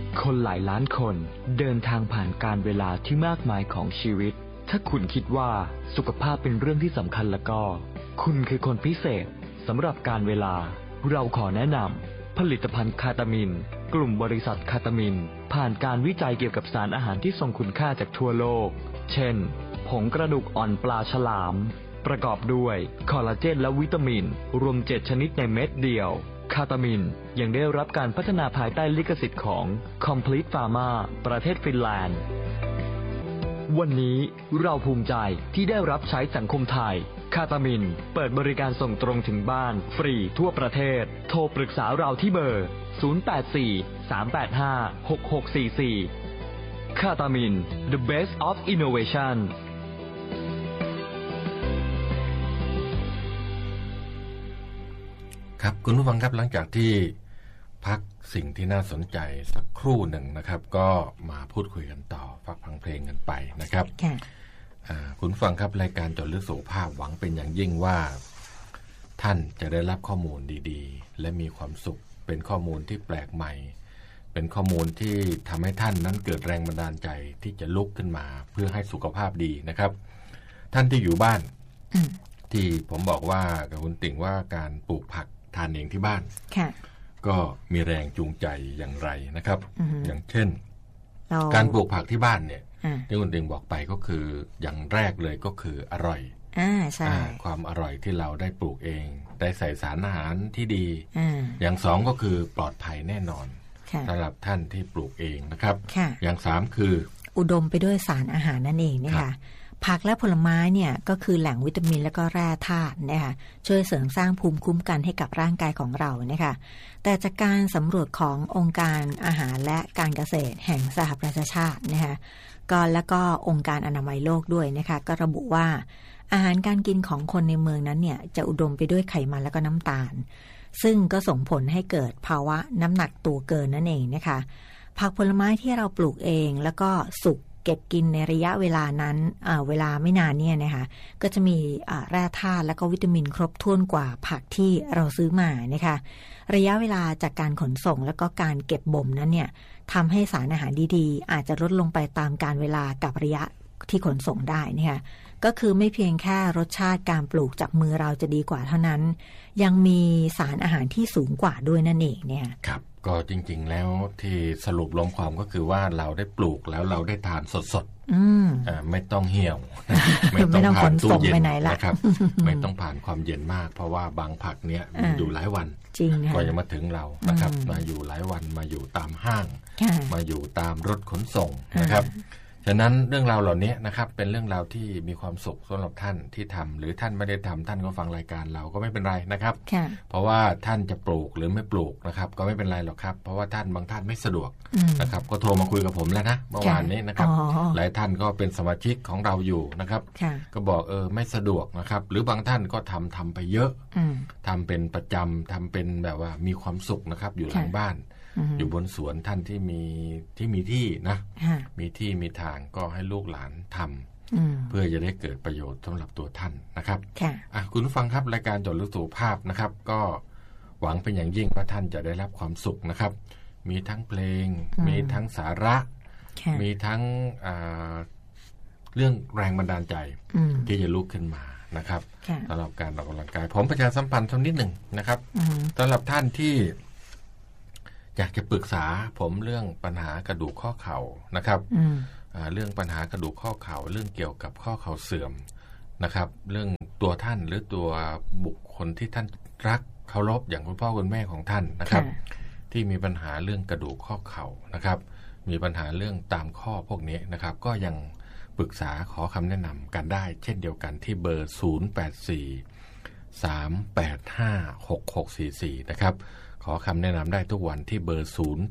คนหลายล้านคนเดินทางผ่านการเวลาที่มากมายของชีวิตถ้าคุณคิดว่าสุขภาพเป็นเรื่องที่สำคัญแล้วก็คุณคือคนพิเศษสำหรับการเวลาเราขอแนะนำผลิตภัณฑ์คาตามินกลุ่มบริษัทคาตามินผ่านการวิจัยเกี่ยวกับสารอาหารที่ทรงคุณค่าจากทั่วโลกเช่นผงกระดูกอ่อนปลาฉลามประกอบด้วยคอลลาเจนและวิตามินรวม7ชนิดในเม็ดเดียวคาตามินยังได้รับการพัฒนาภายใต้ลิขสิทธิ์ของ Complete Pharma ประเทศฟินแลนด์วันนี้เราภูมิใจที่ได้รับใช้สังคมไทยคาตามินเปิดบริการส่งตรงถึงบ้านฟรีทั่วประเทศโทรปรึกษาเราที่เบอร์ 084-385-6644 คาตามิน The Best of Innovation ครับคุณผู้ฟังครับหลังจากที่พักสิ่งที่น่าสนใจสักครู่หนึ่งนะครับก็มาพูดคุยกันต่อฟังเพลงกันไปนะครับคุณผู้ฟังครับรายการเจาะลึกสุขภาพหวังเป็นอย่างยิ่งว่าท่านจะได้รับข้อมูลดีๆและมีความสุขเป็นข้อมูลที่แปลกใหม่เป็นข้อมูลที่ทำให้ท่านนั้นเกิดแรงบันดาลใจที่จะลุกขึ้นมาเพื่อให้สุขภาพดีนะครับท่านที่อยู่บ้านที่ผมบอกว่ากับคุณติ่งว่าการปลูกผักทานเองที่บ้านก็มีแรงจูงใจอย่างไรนะครับอย่างเช่นการปลูกผักที่บ้านเนี่ยที่คุณติ่งบอกไปก็คืออย่างแรกเลยก็คืออร่อยใช่ความอร่อยที่เราได้ปลูกเองได้ใส่สารอาหารที่ดีอย่างสองก็คือปลอดภัยแน่นอนสำหรับท่านที่ปลูกเองนะครับอย่างสามคืออุดมไปด้วยสารอาหารนั่นเองนะคะผักและผลไม้เนี่ยก็คือแหล่งวิตามินและก็แร่ธาตุนะคะช่วยเสริมสร้างภูมิคุ้มกันให้กับร่างกายของเรานะคะแต่จากการสำรวจขององค์การอาหารและการเกษตรแห่งสหประชาชาตินะคะแล้วก็องค์การอนามัยโลกด้วยนะคะก็ระบุว่าอาหารการกินของคนในเมืองนั้นเนี่ยจะอุดมไปด้วยไขมันและก็น้ำตาลซึ่งก็ส่งผลให้เกิดภาวะน้ำหนักตัวเกินนั่นเองนะคะผักผลไม้ที่เราปลูกเองแล้วก็สุกเก็บกินในระยะเวลานั้นเวลาไม่นานเนี่ยนะคะก็จะมีแร่ธาตุและก็วิตามินครบถ้วนกว่าผักที่เราซื้อมานะคะระยะเวลาจากการขนส่งแล้วก็การเก็บบ่มนั้นเนี่ยทำให้สารอาหารดีๆอาจจะลดลงไปตามกาลเวลากับระยะที่ขนส่งได้นะคะก็คือไม่เพียงแค่รสชาติการปลูกจากมือเราจะดีกว่าเท่านั้นยังมีสารอาหารที่สูงกว่าด้วยนั่นเองเนี่ยครับก็จริงๆแล้วที่สรุปรวมความก็คือว่าเราได้ปลูกแล้วเราได้ทานสดๆไม่ต้องเหี่ยวไม่ต้องผ่านตู้เย็นนะครับไม่ต้องผ่านความเย็นมากเพราะว่าบางผักเนี้ยอยู่หลายวันกว่าจะมาถึงเรานะครับมาอยู่หลายวันมาอยู่ตามห้างมาอยู่ตามรถขนส่งนะครับฉะนั้นเรื่องราวเหล่านี้นะครับเป็นเรื่องราวที่มีความสุขสำหรับท่านที่ทำหรือท่านไม่ได้ทำท่านก็ฟังรายการเราก็ไม่เป็นไรนะครับเพราะว่าท่านจะปลูกหรือไม่ปลูกนะครับก็ไม่เป็นไรหรอกครับเพราะว่าท่านบางท่านไม่สะดวกนะครับก็โทรมาคุยกับผมแล้วนะเมื่อวานนี้นะครับหลายท่านก็เป็นสมาชิกของเราอยู่นะครับก็บอกไม่สะดวกนะครับหรือบางท่านก็ทำไปเยอะทำเป็นประจำทำเป็นแบบว่ามีความสุขนะครับอยู่หลังบ้านอยู่บนสวนท่านที่มีที่นะมีที่มีทางก็ให้ลูกหลานทำเพื่อจะได้เกิดประโยชน์สำหรับตัวท่านนะครับคุณผู้ฟังครับรายการเจาะลึกสุขภาพนะครับก็หวังเป็นอย่างยิ่งว่าท่านจะได้รับความสุขนะครับมีทั้งเพลงมีทั้งสาระมีทั้งเรื่องแรงบันดาลใจที่จะลุกขึ้นมานะครับสำหรับการออกกำลังกายผมประชาสัมพันธ์สักนิดหนึ่งนะครับสำหรับท่านที่อยากจะปรึกษาผมเรื่องปัญหากระดูกข้อเข่านะครับเรื่องปัญหากระดูกข้อเข่าเรื่องเกี่ยวกับข้อเข่าเสื่อมนะครับเรื่องตัวท่านหรือตัวบุคคลที่ท่านรักเคารพอย่างคุณพ่อคุณแม่ของท่านนะครับที่มีปัญหาเรื่องกระดูกข้อเข่านะครับมีปัญหาเรื่องตามข้อพวกนี้นะครับก็ยังปรึกษาขอคำแนะนำกันได้เช่นเดียวกันที่เบอร์ 084-385-6644 นะครับขอคำแนะนำได้ทุกวันที่เบอร์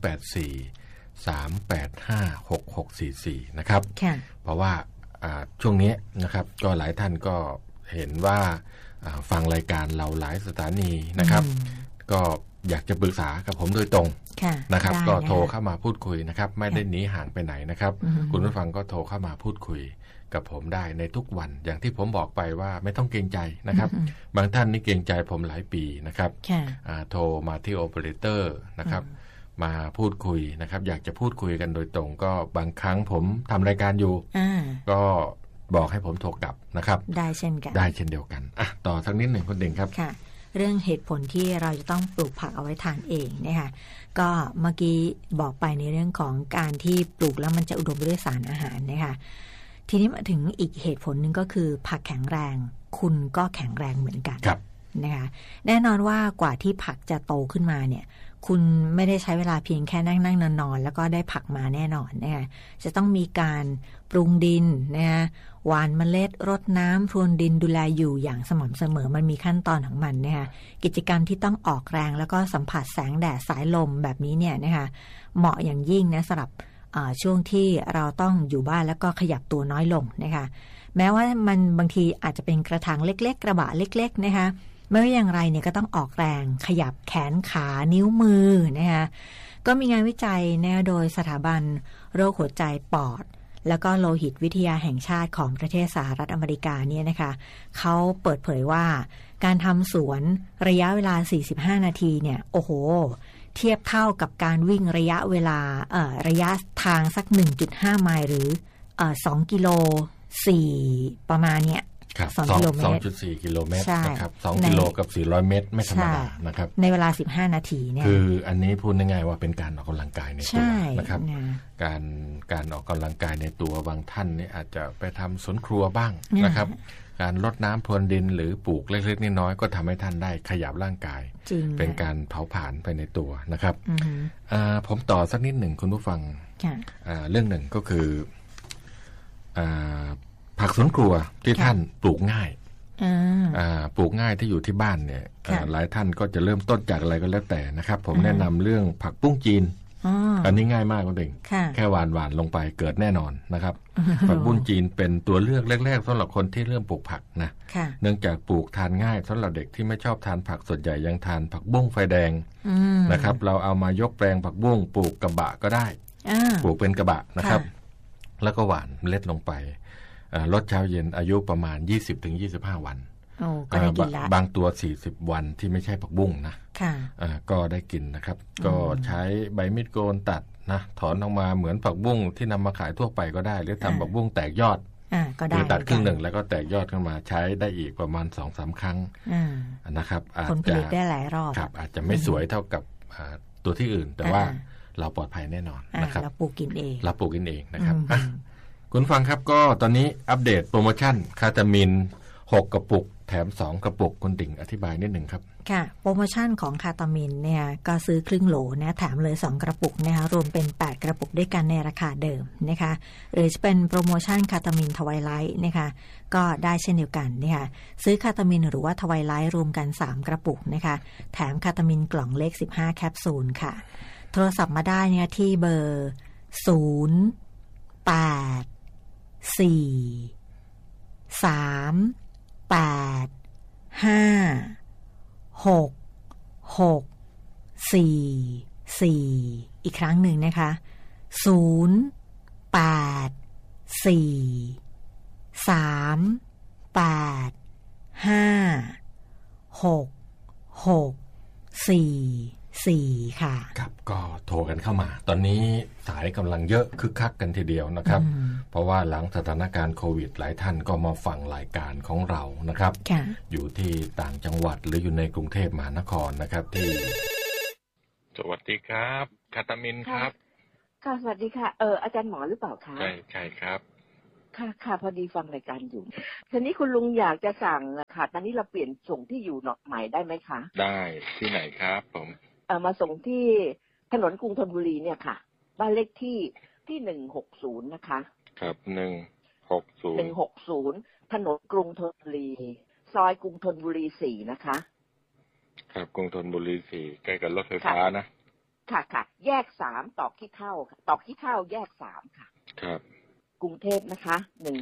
084-385-6644 นะครับเพราะว่าช่วงนี้นะครับก็หลายท่านก็เห็นว่าฟังรายการเราหลายสถานีนะครับก็อยากจะปรึกษากับผมโดยตรงนะครับก็โทรเข้ามาพูดคุยนะครับไม่ได้หนีห่างไปไหนนะครับคุณผู้ฟังก็โทรเข้ามาพูดคุยกับผมได้ในทุกวันอย่างที่ผมบอกไปว่าไม่ต้องเกรงใจนะครับบางท่านนี่เกรงใจผมหลายปีนะครับโทรมาที่โอเปอเรเตอร์นะครับมาพูดคุยนะครับอยากจะพูดคุยกันโดยตรงก็บางครั้งผมทำรายการอยู่ก็บอกให้ผมโทรกลับนะครับได้เช่นกันได้เช่นเดียวกันต่อสักนิดหนึ่งคุณเด่งครับค่ะเรื่องเหตุผลที่เราจะต้องปลูกผักเอาไว้ทานเองนะคะก็เมื่อกี้บอกไปในเรื่องของการที่ปลูกแล้วมันจะอุดมไปด้วยสารอาหารนะคะทีนี้มาถึงอีกเหตุผลหนึ่งก็คือผักแข็งแรงคุณก็แข็งแรงเหมือนกันนะคะแน่นอนว่ากว่าที่ผักจะโตขึ้นมาเนี่ยคุณไม่ได้ใช้เวลาเพียงแค่นั่งนอนแล้วก็ได้ผักมาแน่นอนนะคะจะต้องมีการปรุงดินนะคะหว่านเมล็ดรดน้ำพรวนดินดูแลอยู่อย่างสม่ำเสมอมันมีขั้นตอนของมันนะคะกิจกรรมที่ต้องออกแรงแล้วก็สัมผัสแสงแดดสายลมแบบนี้เนี่ยนะคะเหมาะอย่างยิ่งนะสำหรับช่วงที่เราต้องอยู่บ้านแล้วก็ขยับตัวน้อยลงนะคะแม้ว่ามันบางทีอาจจะเป็นกระถางเล็กๆกระบะเล็กๆนะคะไม่ว่าอย่างไรเนี่ยก็ต้องออกแรงขยับแขนขานิ้วมือนะคะก็มีงานวิจัยนะโดยสถาบันโรคหัวใจปอดแล้วก็โลหิตวิทยาแห่งชาติของประเทศสหรัฐอเมริกาเนี่ยนะคะเขาเปิดเผยว่าการทำสวนระยะเวลา45นาทีเนี่ยโอ้โหเทียบเท่ากับการวิ่งระยะเวลาระยะทางสัก 1.5 ไมล์หรือ2กิโล4ประมาณเนี่ย2กิโลเมตร 2.4 กิโลเมตรนะครับ2กิโลกับ400เมตรไม่ธรรมดานะครับในเวลา15นาทีเนี่ยคืออันนี้พูดง่ายๆว่าเป็นการออกกำลังกายในตัวนะครับการออกกำลังกายในตัวบางท่านนี่อาจจะไปทำสวนครัวบ้างนะครับการรดน้ำพรวนดินหรือปลูกเล็กๆน้อยๆก็ทำให้ท่านได้ขยับร่างกายเป็นการเผาผลาญไปในตัวนะครับผมต่อสักนิดหนึ่งคุณผู้ฟังเรื่องหนึ่งก็คือผักสวนครัวที่ท่านปลูกง่ายปลูกง่ายที่อยู่ที่บ้านเนี่ยหลายท่านก็จะเริ่มต้นจากอะไรก็แล้วแต่นะครับผมแนะนำเรื่องผักปุ้งจีนอันนี้ง่ายมากคุณเด่งแค่หวานลงไปเกิดแน่นอนนะครับผักบุ้งจีนเป็นตัวเลือกแรกๆสำหรับคนที่เริ่มปลูกผักนะเนื่องจากปลูกทานง่ายสำหรับเด็กที่ไม่ชอบทานผักส่วนใหญ่ยังทานผักบุ้งไฟแดงนะครับเราเอามายกแปลงผักบุ้งปลูกกระบะก็ได้ปลูกเป็นกระบะนะครับแล้วก็หว่านเมล็ดลงไปลดเช้าเย็นอายุประมาณ 20-25 วันบางตัว40วันที่ไม่ใช่ผักบุ้งนะก็ได้กินนะครับก็ใช้ใบมีดโกนตัดนะถอนออกมาเหมือนผักบุ้งที่นำมาขายทั่วไปก็ได้หรือทำผักบุ้งแตกยอดหรือตัดครึ่งหนึ่งแล้วก็แตกยอดขึ้นมาใช้ได้อีกประมาณ 2-3 ครั้งนะครับผลผลิตได้หลายรอบครับอาจจะไม่สวยเท่ากับตัวที่อื่นแต่ว่าเราปลอดภัยแน่นอนนะครับเราปลูกกินเองนะครับคุณฟังครับก็ตอนนี้อัปเดตโปรโมชั่นคาตามิน6กระปุกแถม2กระปุกคุณดิ่งอธิบายนิดหนึ่งครับค่ะโปรโมชั่นของคาตามินเนี่ยก็ซื้อครึ่งโหลนะแถมเลย2กระปุกนะคะรวมเป็น8กระปุกด้วยกันในราคาเดิมนะคะหรือจะเป็นโปรโมชั่นคาตามินทวายไลท์นะคะก็ได้เช่นเดียวกันนะคะซื้อคาตามินหรือว่าทวายไลท์รวมกัน3กระปุกนะคะแถมคาตามินกล่องเล็ก15แคปซูลค่ะโทรศัพท์มาได้เนี่ยที่เบอร์0843856644อีกครั้งหนึ่งนะคะ0843856644ค่ะครับก็โทรกันเข้ามาตอนนี้สายกำลังเยอะคึกคักกันทีเดียวนะครับเพราะว่าหลังสถานการณ์โควิดหลายท่านก็มาฟังรายการของเรานะครับอยู่ที่ต่างจังหวัดหรืออยู่ในกรุงเทพมหานครนะครับที่สวัสดีครับคาตามินครับค่ะสวัสดีค่ะอาจารย์หมอหรือเปล่าคะใช่ครับค่ะพอดีฟังรายการอยู่ทีนี้คุณลุงอยากจะสั่งค่ะตอนนี้เราเปลี่ยนส่งที่อยู่ใหม่ได้ไหมคะได้ที่ไหนครับผมมาส่งที่ถนนกรุงธนบุรีเนี่ยค่ะบ้านเลขที่160นะคะครับ 160ถนนกรุงธนบุรีซอยกรุงธนบุรี4นะคะครับกรุงธนบุรี4ใกล้กับรถไฟฟ้านะค่ะแยก3ตอกขี้เถ้าตอกขี้เถ้าแยก3ค่ะครับกรุงเทพนะคะ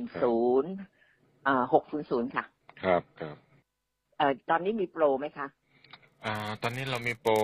10600ค่ะครับตอนนี้มีโปรไหมคะตอนนี้เรามีโปร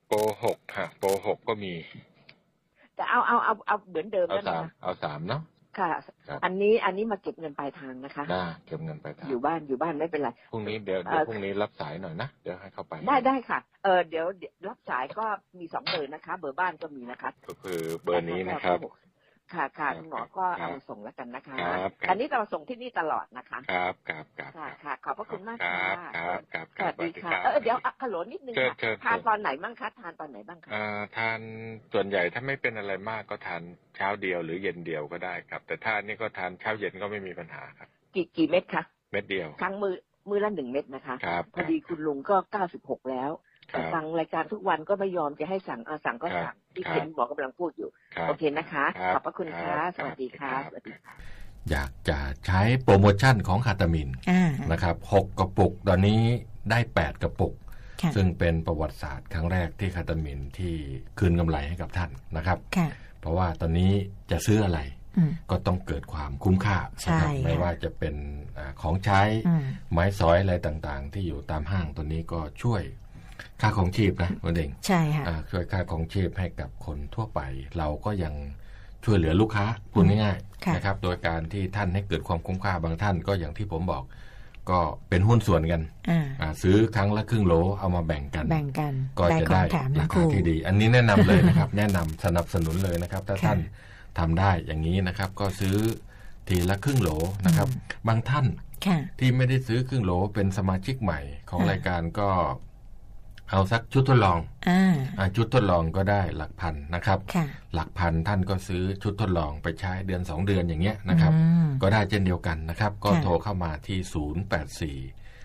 6ค่ะโปร6ก็มีแต่เอาเหมือนเดิมได้ไหมคะเอา3เนาะค่ะอันนี้มาเก็บเงินปลายทางนะคะได้เก็บเงินปลายทางอยู่บ้านไม่เป็นไรพรุ่งนี้เดี๋ยวพรุ่งนี้รับสายหน่อยนะเดี๋ยวให้เข้าไปได้ค่ะเดี๋ยวรับสายก็มี2เบอร์นะคะเบอร์บ้านก็มีนะคะก็คือเบอร์นี้นะครับค่ะคุณหมอก็เอาส่งแล้วกันนะคะอันนี้เราส่งที่นี่ตลอดนะคะครับค่ะขอบพระคุณมากค่ะครับสวัสดีค่ะเดี๋ยวฮัลโหลนิดนึงค่ะทานตอนไหนบ้างคะทานตอนไหนบ้างคะทานส่วนใหญ่ถ้าไม่เป็นอะไรมากก็ทานเช้าเดียวหรือเย็นเดียวก็ได้ครับแต่ถ้านี่ก็ทานเช้าเย็นก็ไม่มีปัญหาครับกี่เม็ดคะเม็ดเดียวครั้งมือละ1เม็ดนะคะพอดีคุณลุงก็96แล้วฟังรายการทุกวันก็ไม่ยอมจะให้สั่งก็สั่งที่เห็นบอกกำลังพูดอยู่โอเคนะคะขอบพระคุณค่ะสวัสดีค่ะอยากจะใช้โปรโมชั่นของคาตามินนะครับ6กระปุกตอนนี้ได้8กระปุกซึ่งเป็นประวัติศาสตร์ครั้งแรกที่คาตามินที่คืนกำไรให้กับท่านนะครับเพราะว่าตอนนี้จะซื้ออะไรก็ต้องเกิดความคุ้มค่านะครับไม่ว่าจะเป็นของใช้ไม้สอยอะไรต่างๆที่อยู่ตามห้างตัวนี้ก็ช่วยค่าของชีพนะคุณเองใช่ค่ะช่วยค่าของชีพให้กับคนทั่วไปเราก็ยังช่วยเหลือลูกค้าพูดง่ายๆนะครับโดยการที่ท่านให้เกิดความคุ้มค่าบางท่านก็อย่างที่ผมบอกก็เป็นหุ้นส่วนกันซื้อครั้งละครึ่งโลเอามาแบ่งกันก็จะได้ราคาที่ดีอันนี้แนะนำเลยนะครับ แนะนำสนับสนุนเลยนะครับถ้าท่านทำได้อย่างนี้นะครับก็ซื้อทีละครึ่งโหลนะครับบางท่านที่ไม่ได้ซื้อครึ่งโหลเป็นสมาชิกใหม่ของรายการก็เอาสักชุดทดลองชุดทดลองก็ได้หลักพันนะครับหลักพันท่านก็ซื้อชุดทดลองไปใช้เดือน2เดือนอย่างเงี้ยนะครับก็ได้เช่นเดียวกันนะครับก็โทรเข้ามาที่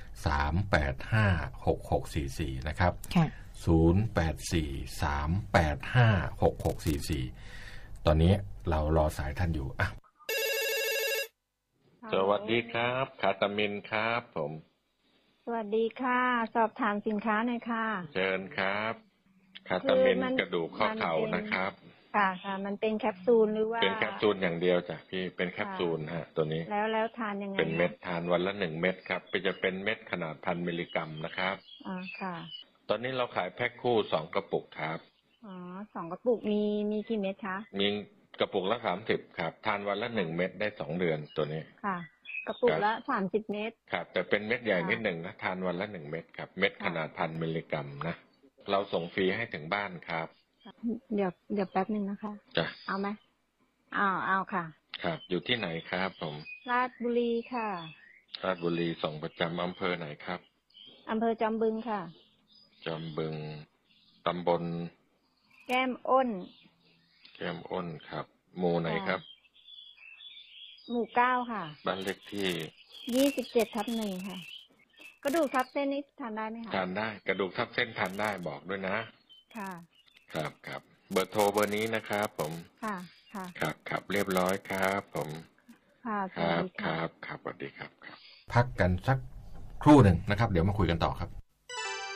084-385-6644นะครับ084-385-6644ตอนนี้เรารอสายท่านอยู่สวัสดีครับคาตามินครับผมสวัสดีค่ะสอบถามสินค้าหน่อยค่ะเชิญครับคาตามินกระดูกข้อเข่านะครับค่ะมันเป็นแคปซูลหรือว่าเป็นแคปซูลอย่างเดียวจ้ะพี่เป็นแคปซูลฮะตัวนี้แล้วทานยังไงเป็นเม็ดทานวันละ1เม็ดครับจะเป็นเม็ดขนาด1,000 มิลลิกรัมนะครับค่ะตอนนี้เราขายแพ็คคู่2กระปุกครับ 2กระปุกมีกี่เม็ดคะมีกระปุกละ30ครับทานวันละ1เม็ดได้2เดือนตัวนี้ค่ะกระปุกละ30เม็ดครับแต่เป็นเม็ดใหญ่นิดหนึ่งนะทานวันละ1เม็ดครับเม็ดขนาด1,000 มิลลิกรัมนะเราส่งฟรีให้ถึงบ้านครับเดี๋ยวแป๊บนึงนะคะจ้ะเอาไหมเอาค่ะครับอยู่ที่ไหนครับผมราชบุรีค่ะราชบุรีส่งประจำอำเภอไหนครับอำเภอจอมบึงค่ะจอมบึงตำบลแก้มอ้นครับหมู่ไหนครับหมู่9ค่ะบ้านเลขที่ 27/1ค่ะกระดูกทับเส้นนี้ทานได้ไหมคะทานได้กระดูกทับเส้นทานได้บอกด้วยนะค่ะครับเบอร์โทรเบอร์นี้นะครับผมค่ะครับเรียบร้อยครับผมค่ะครับสวัสดีครับพักกันสักครู่หนึ่งนะครับเดี๋ยวมาคุยกันต่อครับ